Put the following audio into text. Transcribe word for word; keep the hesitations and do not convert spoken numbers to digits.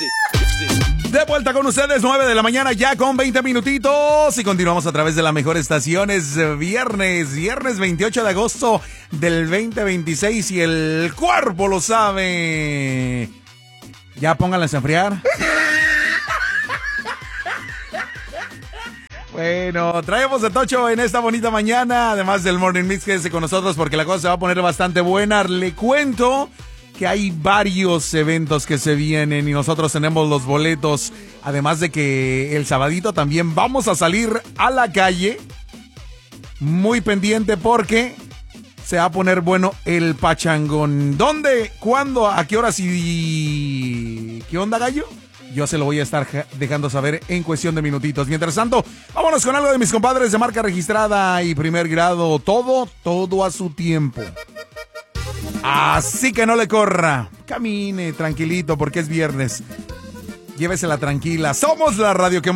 De vuelta con ustedes, nueve de la mañana ya con veinte minutitos y continuamos a través de la mejor estación. Es viernes, viernes veintiocho de agosto del veinte veintiséis y el cuerpo lo sabe. Ya pónganlas a enfriar. Bueno, traemos a Tocho en esta bonita mañana, además del Morning Mix, quédese con nosotros porque la cosa se va a poner bastante buena. Le cuento que hay varios eventos que se vienen y nosotros tenemos los boletos, además de que el sabadito también vamos a salir a la calle, muy pendiente porque se va a poner bueno el pachangón. ¿Dónde? ¿Cuándo? ¿A qué horas? ¿Y qué onda, gallo? Yo se lo voy a estar dejando saber en cuestión de minutitos. Mientras tanto, vámonos con algo de mis compadres de marca registrada y primer grado. Todo, todo a su tiempo. Así que no le corra. Camine tranquilito porque es viernes. Llévesela tranquila. Somos la radio que